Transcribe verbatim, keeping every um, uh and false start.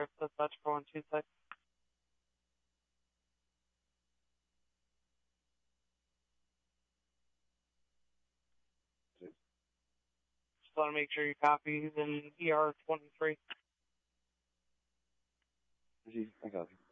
script dispatch for one Tuesday. Just want to make sure your copy's in E R twenty-three. I got you.